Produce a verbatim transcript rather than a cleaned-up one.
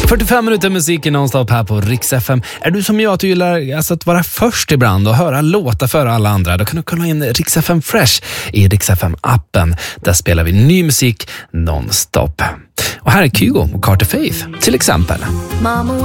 fyrtiofem minuter musik i nonstop här på Rix F M. Är du som jag att du gillar alltså, att vara först ibland och höra låtar för alla andra? Då kan du kolla in Rix F M Fresh i Rix F M-appen. Där spelar vi ny musik nonstop. Och här är Kygo och Carter Faith till exempel. Mama